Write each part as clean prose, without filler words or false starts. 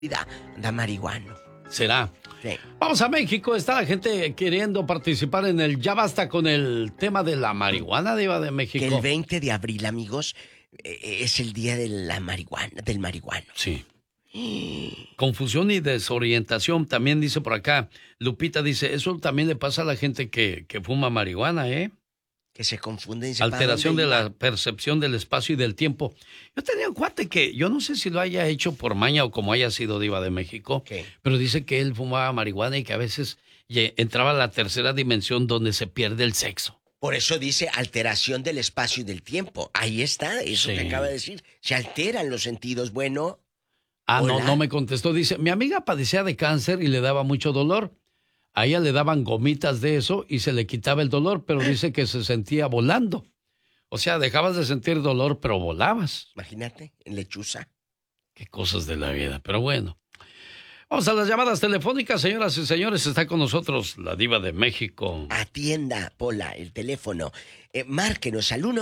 da marihuano. ¿Será? Sí. Vamos a México. Está la gente queriendo participar en el Ya Basta con el tema de la marihuana, Diva de México. Que el 20 de abril, amigos, es el día de la marihuana, del marihuano. Sí. Confusión y desorientación. También dice por acá, Lupita dice, eso también le pasa a la gente que fuma marihuana, ¿eh? Que se confunden. Alteración de la percepción del espacio y del tiempo. Yo tenía un cuate que, yo no sé si lo haya hecho por maña o como haya sido Diva de México, ¿Qué? pero dice que él fumaba marihuana y que a veces entraba a la tercera dimensión donde se pierde el sexo. Por eso dice alteración del espacio y del tiempo. Ahí está, eso Sí. que acaba de decir. Se alteran los sentidos, bueno. No me contestó. Dice, mi amiga padecía de cáncer y le daba mucho dolor. A ella le daban gomitas de eso y se le quitaba el dolor, pero dice que se sentía volando. O sea, dejabas de sentir dolor, pero volabas. Imagínate, en lechuza. Qué cosas de la vida, pero bueno. Vamos a las llamadas telefónicas, señoras y señores. Está con nosotros la Diva de México. Atienda, Pola, el teléfono. Márquenos al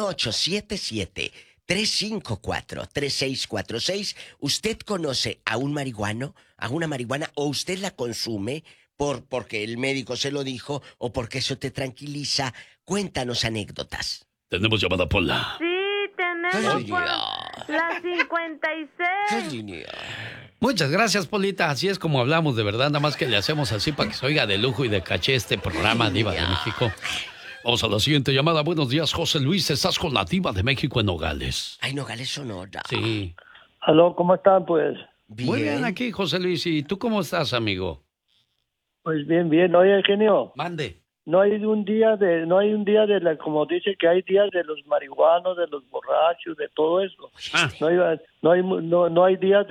1877-354-3646. ¿Usted conoce a un marihuano, a una marihuana, o usted la consume porque el médico se lo dijo o porque eso te tranquiliza? Cuéntanos anécdotas. Tenemos llamada, Pola. Sí, tenemos por la 56. Muchas gracias, Polita. Así es como hablamos, de verdad. Nada más que le hacemos así para que se oiga de lujo y de caché este programa, Diva de México. Vamos a la siguiente llamada. Buenos días, José Luis. Estás con la Diva de México en Nogales. Ay, Nogales, Sonora. Sí. Aló, ¿cómo están, pues? Bien. Muy bien aquí, José Luis. ¿Y tú cómo estás, amigo? Pues bien, bien. Oye, genio, Mande. no hay un día de como dice que hay días de los marihuanos, de los borrachos, de todo eso. Ah. No hay días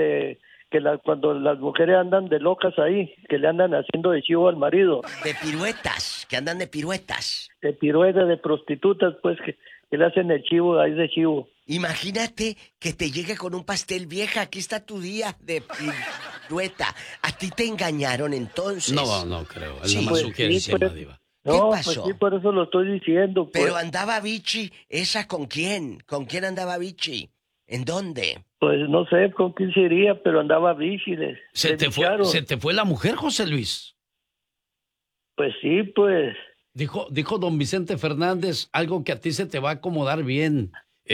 cuando las mujeres andan de locas ahí, que le andan haciendo de chivo al marido, De piruetas, que andan de piruetas. de piruetas, de prostitutas, pues que le hacen el chivo ahí de chivo. Imagínate que te llegue con un pastel, vieja, aquí está tu día de pirueta. ¿A ti te engañaron entonces? No creo. Es Sí, la pues, sugerencia, sí, pues. Diva. ¿Qué No, pasó? pues sí, por eso lo estoy diciendo. Pues. Pero andaba Vichy, ¿esa con quién? ¿Con quién andaba Vichy? ¿En dónde? Pues no sé con quién sería, pero andaba bichiles. ¿Se te fue la mujer, José Luis? Pues sí, pues. Dijo don Vicente Fernández algo que a ti se te va a acomodar bien,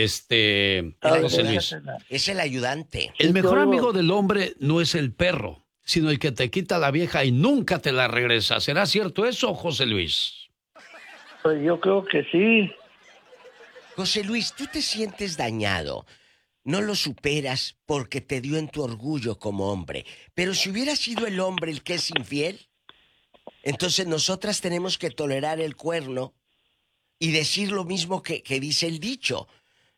José Luis. Es el ayudante. El mejor amigo del hombre no es el perro, sino el que te quita la vieja y nunca te la regresa. ¿Será cierto eso, José Luis? Pues yo creo que sí. José Luis, tú te sientes dañado. No lo superas porque te dio en tu orgullo como hombre. Pero si hubiera sido el hombre el que es infiel, entonces nosotras tenemos que tolerar el cuerno y decir lo mismo que dice el dicho.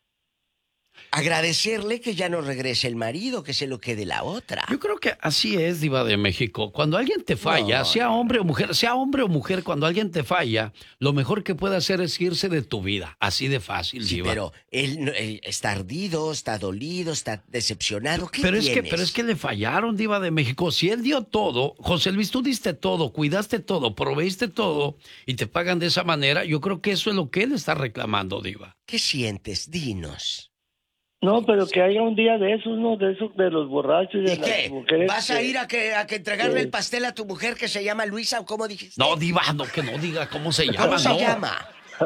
Agradecerle que ya no regrese el marido, que se lo quede la otra. Yo creo que así es, Diva de México. Cuando alguien te falla, sea hombre o mujer, cuando alguien te falla, lo mejor que puede hacer es irse de tu vida. Así de fácil, Sí, Diva. pero él está ardido, está dolido, está decepcionado. ¿Qué Pero tienes? es que le fallaron, Diva de México. Si él dio todo, José Luis, tú diste todo, cuidaste todo, proveíste todo y te pagan de esa manera, yo creo que eso es lo que él está reclamando, Diva. ¿Qué sientes? Dinos. No, pero que haya un día de esos, ¿no? De esos de los borrachos y de ¿Y las qué? mujeres. ¿Vas a ir a que entregarle el pastel a tu mujer que se llama Luisa o cómo dijiste? No, Diva, no, que no diga cómo se llama. ¿Cómo se no. llama?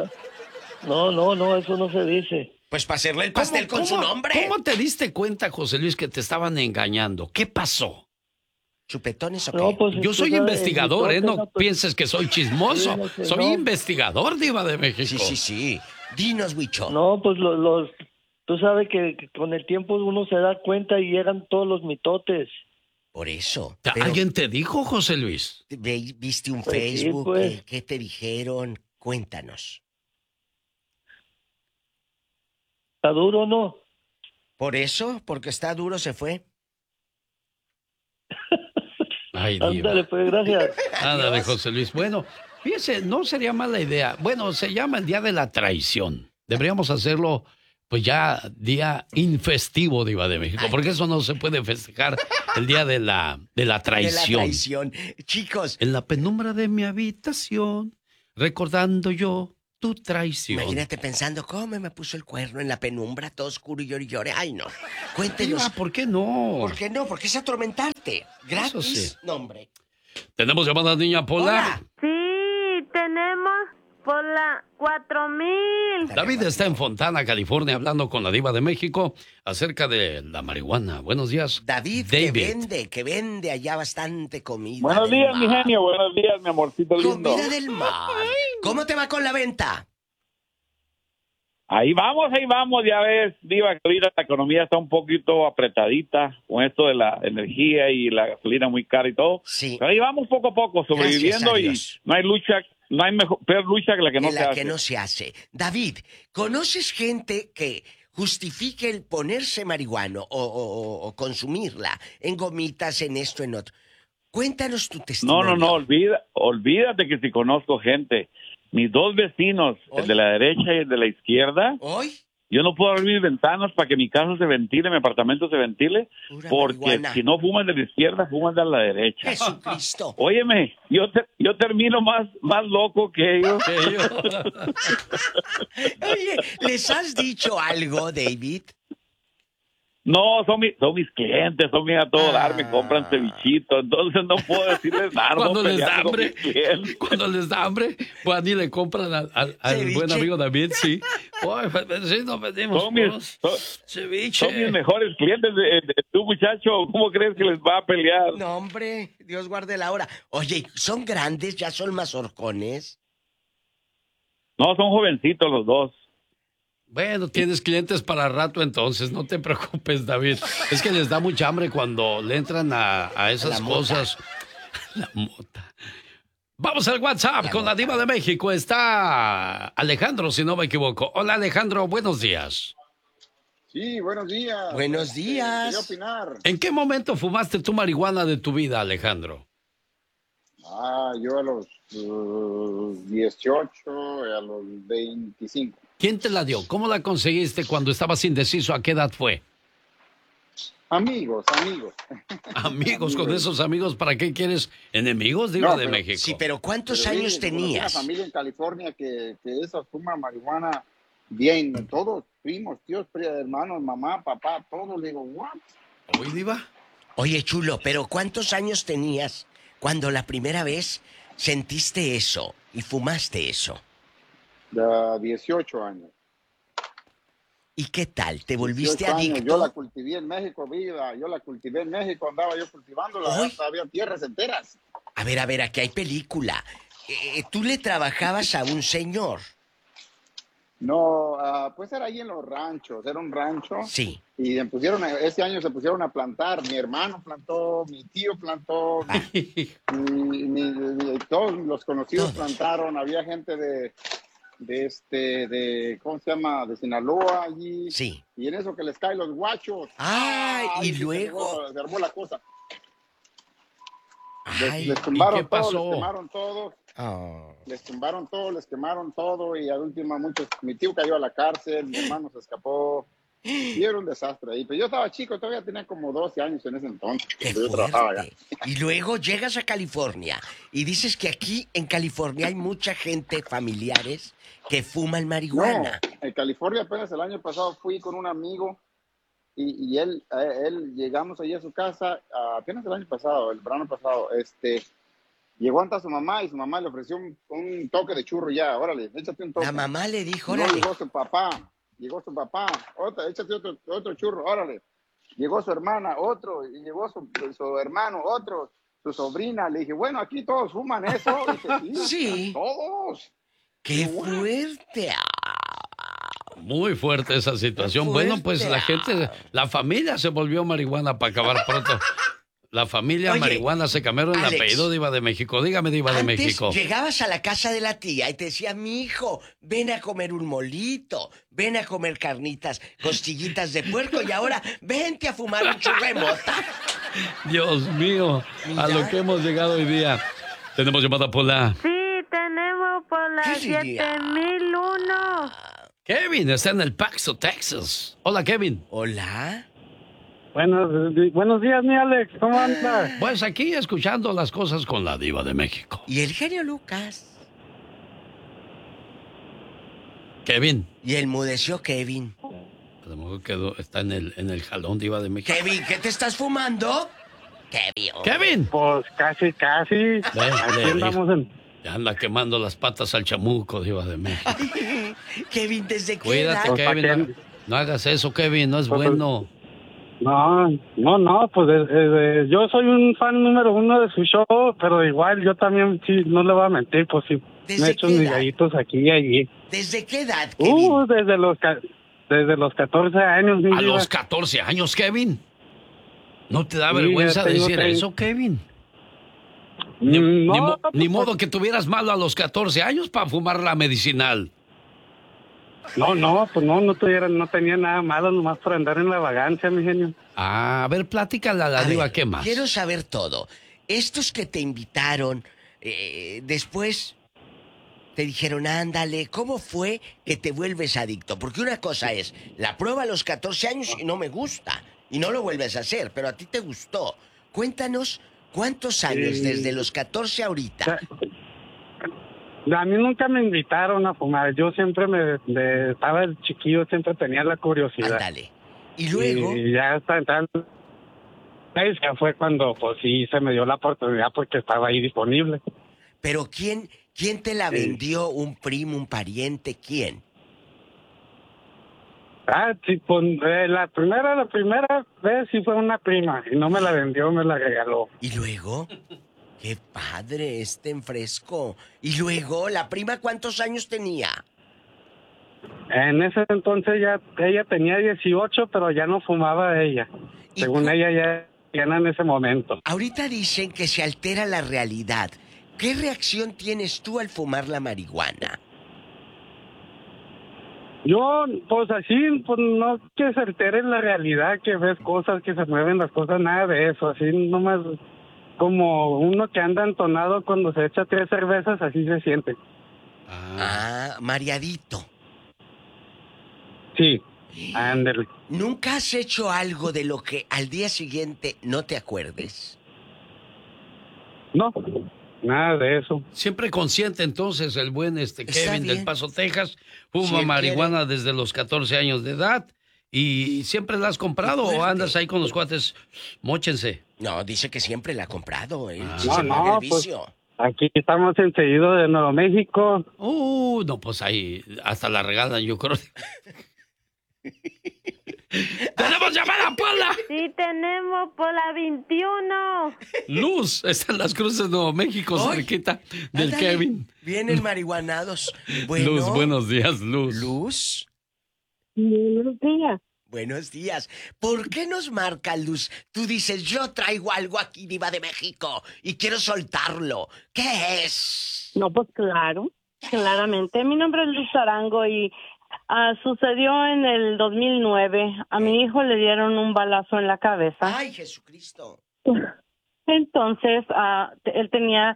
No, eso no se dice. Pues para hacerle el pastel con su nombre. ¿Cómo te diste cuenta, José Luis, que te estaban engañando? ¿Qué pasó? ¿Chupetones o qué? No, pues, Yo soy tú sabes, investigador, ¿eh? No pues, pienses que soy chismoso. Sí, no sé, Soy no. investigador, Diva de México. Sí. Dinos, Huicho. No, pues tú sabes que con el tiempo uno se da cuenta y llegan todos los mitotes. Por eso. Pero, ¿Alguien te dijo, José Luis? ¿viste un Pues sí, Facebook? pues. ¿Qué te dijeron? Cuéntanos. ¿Está duro o no? ¿Por eso? ¿Porque está duro se fue? Ay, Diva. Ándale, pues, gracias. Ándale, José Luis. Bueno, fíjese, no sería mala idea. Bueno, se llama el Día de la Traición. Deberíamos hacerlo, pues ya día infestivo, Diva de México, porque eso no se puede festejar el Día de la Traición. De la traición. Chicos. En la penumbra de mi habitación, recordando yo tu traición. Imagínate pensando, ¿cómo me puso el cuerno en la penumbra, todo oscuro y llore y llore? Ay, no. Cuéntenos. ¿Por qué no? ¿Por qué no? Porque es atormentarte. Gratis. Eso sí. No, hombre. Tenemos llamadas, niña Pola. Hola. Sí, tenemos por la 4000. David está en Fontana, California, hablando con la diva de México acerca de la marihuana. Buenos días, David. Que vende allá bastante comida. Buenos del días, mar. mi genio. Buenos días, mi amorcito lindo. Comida del mar. ¿Cómo te va con la venta? Ahí vamos, ya ves, diva, que ahorita la economía está un poquito apretadita con esto de la energía y la gasolina muy cara y todo. Sí. Pero ahí vamos poco a poco, sobreviviendo, Gracias a y Dios. no hay lucha, no hay peor lucha que la que no De se la hace. que no se hace. David, ¿conoces gente que justifique el ponerse marihuano o consumirla en gomitas, en esto, en otro? Cuéntanos tu testimonio. No, olvídate que si conozco gente. Mis dos vecinos, el de la derecha y el de la izquierda, ¿Hoy? yo no puedo abrir mis ventanas para que mi casa se ventile, mi apartamento se ventile, Pura porque marihuana. si no fuman de la izquierda, fuman de la derecha. Jesucristo. Óyeme, yo termino más loco que ellos. Oye, ¿les has dicho algo, David? No, son mis clientes, son mis a todo dar, me compran cevichito, entonces no puedo decirles nada. Cuando no les da peleando con hambre, mis clientes. cuando les da hambre, pues ni le compran al Ceviche. buen amigo David, sí. Oye, sí, nos vendimos ceviche. Son mis mejores clientes. Tú, muchacho, ¿cómo crees que les va a pelear? No, hombre, Dios guarde la hora. Oye, ¿son grandes? ¿Ya son mazorcones? No, son jovencitos los dos. Bueno, tienes clientes para rato entonces, no te preocupes, David. Es que les da mucha hambre cuando le entran a esas cosas. La mota. Vamos al WhatsApp con la diva de México. Está Alejandro, si no me equivoco. Hola, Alejandro, buenos días. Sí, buenos días. Buenos días. Quería opinar. ¿En qué momento fumaste tu marihuana de tu vida, Alejandro? Yo a los 18, a los 25. ¿Quién te la dio? ¿Cómo la conseguiste cuando estabas indeciso? ¿A qué edad fue? Amigos. Amigos, con esos amigos, ¿para qué quieres enemigos, diva de México? Sí, pero ¿cuántos años tenías? Una familia en California que esa fuma marihuana bien, todos, primos, tíos, hermanos, mamá, papá, todos. Le digo, ¿what? ¿Oye, diva? Oye, chulo, pero ¿cuántos años tenías cuando la primera vez sentiste eso y fumaste eso? 18 años. ¿Y qué tal? ¿Te volviste 18 años. adicto? Yo la cultivé en México, vida. Yo la cultivé en México, andaba yo cultivándola. ¿Hoy? Hasta había tierras enteras. A ver, aquí hay película. ¿Tú le trabajabas a un señor? No, pues era ahí en los ranchos, era un rancho. Sí. Y ese año se pusieron a plantar. Mi hermano plantó, mi tío plantó, todos los conocidos plantaron. Había gente de ¿cómo se llama? De Sinaloa allí. Sí. Y en eso que les caen los guachos. Y luego. Se armó la cosa. Ay, les tumbaron ¿y qué pasó? todo, les quemaron todo. Oh. Les tumbaron todo, les quemaron todo. Y al último mi tío cayó a la cárcel, mi hermano se escapó. Y era un desastre ahí. Pero yo estaba chico, todavía tenía como 12 años en ese entonces. ¡Qué Yo trabajaba allá. fuerte! Y luego llegas a California y dices que aquí en California hay mucha gente, familiares, que fuman marihuana. No, en California apenas el año pasado fui con un amigo y él llegamos allí a su casa apenas el año pasado, el verano pasado. Llegó ante su mamá y su mamá le ofreció un toque de churro ya. Órale, échate un toque. La mamá le dijo, No, órale. llegó su papá, échate otro churro, órale. Llegó su hermana, otro, y llegó su hermano, otro, su sobrina. Le dije, bueno, aquí todos fuman eso. Y dije, Sí. Todos. ¡Qué fuerte! Muy fuerte esa situación. Fuerte. Bueno, pues la familia se volvió marihuana para acabar pronto. La familia Oye, marihuana se cambiaron el Alex, apellido, diva de México. Dígame, diva de Antes México. llegabas a la casa de la tía y te decía, mi hijo, ven a comer un molito, ven a comer carnitas, costillitas de puerco y ahora vente a fumar un churro de mota. Dios mío, Mira. a lo que hemos llegado hoy día. Tenemos llamada por la... Sí, tenemos por la ¿Qué diría? 7001. Kevin, está en el Paxo, Texas. Hola, Kevin. Hola. Buenos días, mi Alex. ¿Cómo andas? Pues aquí escuchando las cosas con la diva de México. ¿Y el genio Lucas? Kevin. Y enmudeció Kevin. A lo mejor está en el jalón Diva de México. Kevin, ¿qué te estás fumando? Kevin. Pues casi. Aquí andamos Ya anda quemando las patas al chamuco, Diva de México. Kevin, ¿desde qué Cuídate, edad? Kevin. No hagas eso, Kevin, no es bueno. No, pues yo soy un fan número 1 de su show, pero igual yo también, sí, no le voy a mentir, pues sí, me he hecho mis gallitos aquí y allí. ¿Desde qué edad, Kevin? Desde los 14 años. ¿A los 14 años, Kevin? ¿No te da vergüenza decir eso, Kevin? Ni modo que tuvieras malo a los 14 años para fumar la medicinal. No tenía nada malo, nomás por andar en la vagancia, mi genio. A ver, platícale a la Diva, ¿qué más? Quiero saber todo. Estos que te invitaron, después te dijeron, ándale, ¿cómo fue que te vuelves adicto? Porque una cosa es, la prueba a los 14 años y no me gusta, y no lo vuelves a hacer, pero a ti te gustó. Cuéntanos, ¿cuántos años desde los 14 ahorita? A mí nunca me invitaron a fumar. Yo siempre estaba el chiquillo, siempre tenía la curiosidad. Ándale. Y luego... Y ya ya fue cuando, pues sí, se me dio la oportunidad porque estaba ahí disponible. Pero ¿quién te la vendió? ¿Un primo, un pariente? ¿Quién? Sí, pues, la primera vez sí fue una prima. Y no me la vendió, me la regaló. ¿Y luego? ¡Qué padre, en fresco! Y luego, ¿la prima cuántos años tenía? En ese entonces ella tenía 18, pero ya no fumaba ella. Según ella ya en ese momento. Ahorita dicen que se altera la realidad. ¿Qué reacción tienes tú al fumar la marihuana? Yo, pues así, pues no que se altere la realidad, que ves cosas, que se mueven las cosas, nada de eso. Así nomás como uno que anda entonado cuando se echa 3 cervezas, así se siente. Mareadito. Sí, ándale. ¿Nunca has hecho algo de lo que al día siguiente no te acuerdes? No, nada de eso. Siempre consciente entonces el buen Kevin del Paso, Texas, fuma Si marihuana desde los 14 años de edad. ¿Y siempre la has comprado o andas ahí con los cuates? Móchense. No, dice que siempre la ha comprado. No, pues aquí estamos enseguido de Nuevo México. No, pues ahí hasta la regalan, yo creo. ¡Tenemos llamada, Paula! Sí, tenemos por la 21. Luz, está en Las Cruces, Nuevo México, cerquita del ándale, Kevin. Vienen marihuanados. Bueno, Luz, buenos días, Luz. Luz. Buenos días. Buenos días. ¿Por qué nos marca, Luz? Tú dices, yo traigo algo aquí, Diva de México, y quiero soltarlo. ¿Qué es? No, pues claro, claramente. Mi nombre es Luz Arango y sucedió en el 2009. A mi hijo le dieron un balazo en la cabeza. ¡Ay, Jesucristo! Entonces, él tenía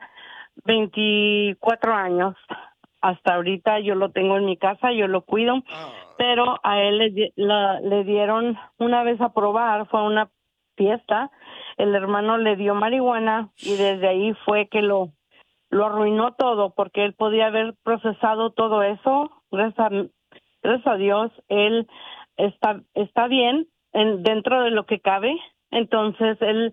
24 años. Hasta ahorita yo lo tengo en mi casa, yo lo cuido, pero a él le dieron una vez a probar, fue a una fiesta, el hermano le dio marihuana y desde ahí fue que lo arruinó todo, porque él podía haber procesado todo eso. Gracias a Dios, él está bien dentro de lo que cabe. Entonces él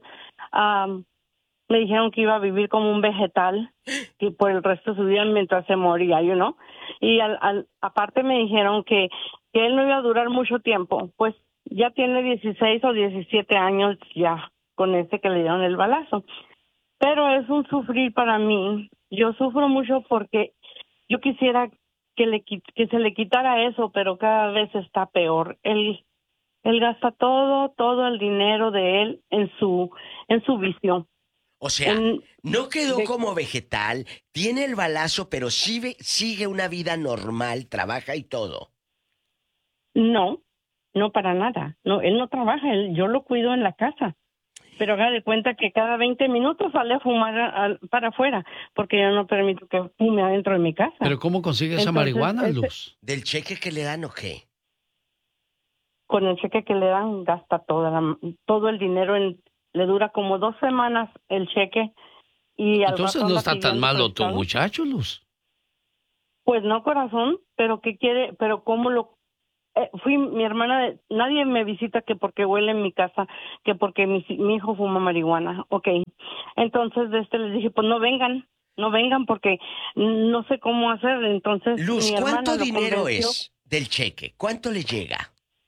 me dijeron que iba a vivir como un vegetal y por el resto de su vida mientras se moría, y aparte me dijeron que él no iba a durar mucho tiempo, pues ya tiene 16 o 17 años ya con ese que le dieron el balazo, pero es un sufrir para mí. Yo sufro mucho porque yo quisiera que se le quitara eso, pero cada vez está peor. Él gasta todo el dinero de él en su vicio. O sea, no quedó como vegetal, tiene el balazo, pero sigue una vida normal, trabaja y todo. No para nada. No, él no trabaja, yo lo cuido en la casa. Pero haga de cuenta que cada 20 minutos sale a fumar para afuera, porque yo no permito que fume adentro de mi casa. ¿Pero cómo consigue esa marihuana, Luz? ¿Del cheque que le dan o qué? Con el cheque que le dan, gasta todo el dinero le dura como 2 semanas el cheque. Y entonces no está tan malo tu muchacho, Luz. Pues no, corazón, pero ¿qué quiere? Pero ¿cómo lo...? Fui mi hermana, nadie me visita que porque huele en mi casa, que porque mi hijo fuma marihuana. Ok, entonces les dije, pues no vengan porque no sé cómo hacer. Entonces Luz, mi hermana ¿cuánto lo dinero convenció. es del cheque? ¿Cuánto le llega?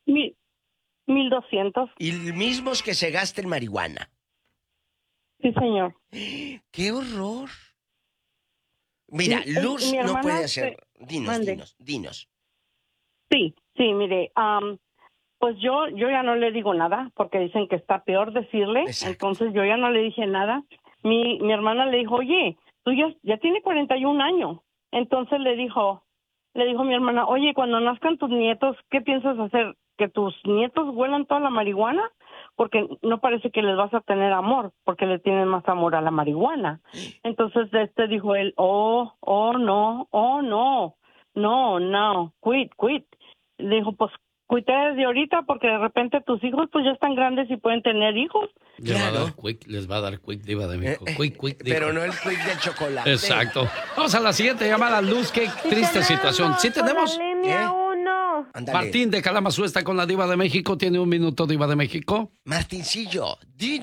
1,200. Y los mismos que se gasta en marihuana. Sí, señor. ¡Qué horror! Mira, Luz mi no hermana puede hacer... Mande. Dinos. Sí, mire, pues yo ya no le digo nada porque dicen que está peor decirle. Exacto. Entonces yo ya no le dije nada. Mi hermana le dijo, oye, tú ya tiene 41 años. Entonces le dijo mi hermana, oye, cuando nazcan tus nietos, ¿qué piensas hacer? ¿Que tus nietos huelan toda la marihuana? Porque no parece que les vas a tener amor, porque le tienen más amor a la marihuana. Entonces dijo él, no, quit. Le dijo, pues cuite desde ahorita porque de repente tus hijos pues ya están grandes y pueden tener hijos. Les va a dar quick, Diva de México. Quick, pero no el quick del chocolate. Exacto. Vamos a la siguiente llamada, Luz. Qué triste situación. ¿Sí tenemos? Ándale. Martín de Kalamazoo está con la Diva de México. Tiene un minuto, Diva de México. Martincillo,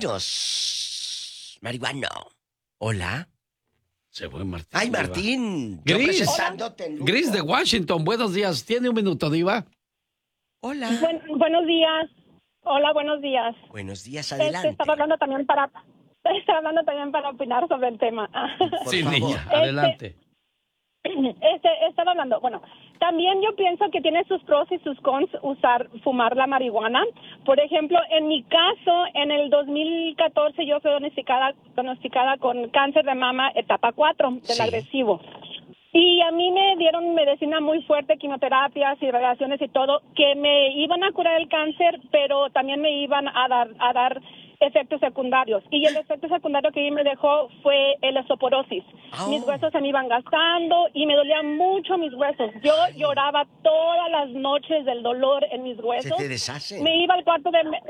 dinos. Marihuano. Hola. Se fue Martín. Ay, Diva. Martín. Yo Gris. presentándote en lujo. Gris de Washington. Buenos días. Tiene un minuto, Diva. Hola. Buenos días. Hola, buenos días. Buenos días, adelante. Estaba hablando también para opinar sobre el tema. Sí, favor. niña, adelante. Estaba hablando, bueno, también yo pienso que tiene sus pros y sus cons fumar la marihuana. Por ejemplo, en mi caso, en el 2014 yo fui diagnosticada con cáncer de mama etapa 4 del agresivo. Y a mí me dieron medicina muy fuerte, quimioterapias y radiaciones y todo, que me iban a curar el cáncer, pero también me iban a dar efectos secundarios. Y el efecto secundario que me dejó fue la osteoporosis. Mis huesos se me iban gastando y me dolían mucho mis huesos. Yo lloraba todas las noches del dolor en mis huesos. ¿Se te deshacen? Me iba al cuarto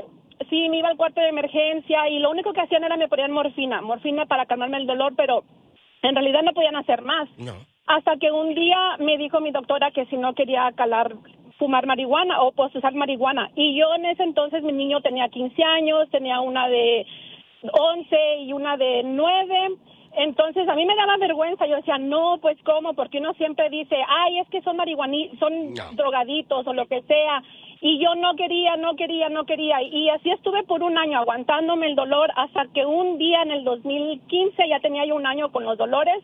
de emergencia y lo único que hacían era me ponían morfina para calmarme el dolor, pero en realidad no podían hacer más. No. Hasta que un día me dijo mi doctora que si no quería fumar marihuana o pues usar marihuana. Y yo en ese entonces mi niño tenía 15 años, tenía una de 11 y una de 9. Entonces a mí me daba vergüenza. Yo decía, no, pues ¿cómo? Porque uno siempre dice, ay, es que son drogaditos o lo que sea. Y yo no quería. Y así estuve por un año aguantándome el dolor hasta que un día en el 2015, ya tenía yo un año con los dolores,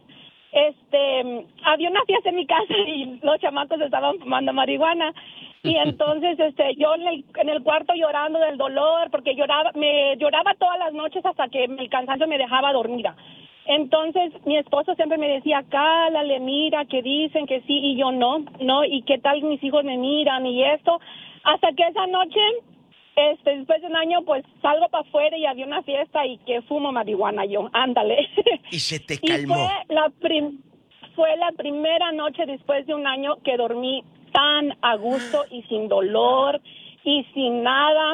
había una fiesta en mi casa y los chamacos estaban fumando marihuana y entonces yo en el cuarto llorando del dolor porque lloraba todas las noches hasta que el cansancio me dejaba dormida. Entonces mi esposo siempre me decía, cálale, mira, que dicen que sí, y yo no, y qué tal mis hijos me miran y esto, hasta que esa noche después de un año, pues salgo para afuera y había una fiesta y que fumo marihuana yo, ándale. Y se te calmó. Y fue la primera noche después de un año que dormí tan a gusto y sin dolor y sin nada.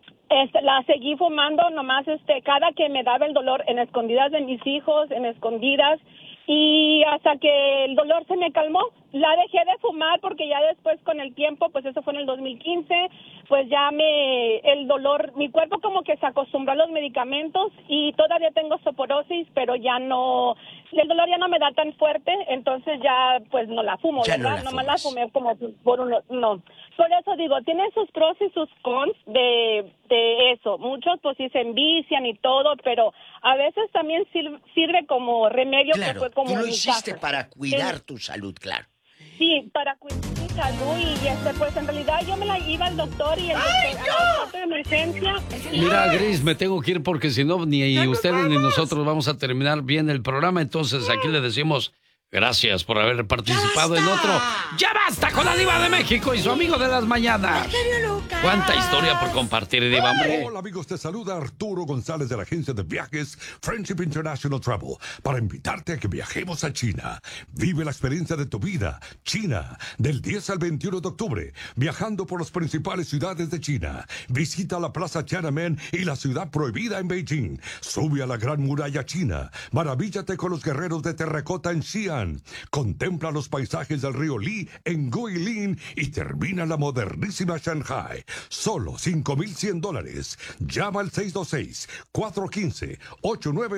La seguí fumando nomás cada que me daba el dolor en escondidas de mis hijos, en escondidas, y hasta que el dolor se me calmó. La dejé de fumar porque ya después con el tiempo, pues eso fue en el 2015, pues ya el dolor, mi cuerpo como que se acostumbró a los medicamentos y todavía tengo osteoporosis, pero ya no, el dolor ya no me da tan fuerte, entonces ya pues no la fumo, ya ¿verdad? No Nomás la fumé como no. Por eso digo, tiene sus pros y sus cons de eso. Muchos pues sí se envician y todo, pero a veces también sirve como remedio. Claro, que fue como tú lo en mi hiciste caso. para cuidar tu salud, claro. Sí, para cuidar mi salud y pues en realidad yo me la iba al doctor y el doctor de emergencia. Mira, Gris, me tengo que ir porque si no, ni ustedes ni nosotros vamos a terminar bien el programa. Entonces aquí le decimos gracias por haber participado en otro ¡Ya basta! Con la Diva de México y su amigo de las mañanas. ¿Cuánta historia por compartir, Diva, hombre? Hola amigos, te saluda Arturo González de la agencia de viajes Friendship International Travel para invitarte a que viajemos a China. Vive la experiencia de tu vida. China, del 10 al 21 de octubre, viajando por las principales ciudades de China. Visita la Plaza Tiananmen y la ciudad prohibida en Beijing. Sube a la Gran Muralla China. Maravíllate con los guerreros de terracota en Xi'an. Taiwán. Contempla los paisajes del río Li en Guilin y termina la modernísima Shanghai. Solo $5,100. Llama al 626-415-89